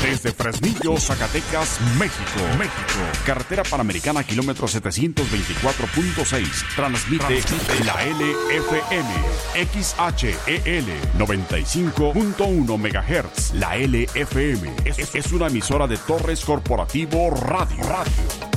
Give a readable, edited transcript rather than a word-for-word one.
Desde Fresnillo, Zacatecas, México. Carretera Panamericana, kilómetro 724.6. Transmite la LFM. XHEL 95.1 MHz. La LFM es una emisora de Torres Corporativo Radio.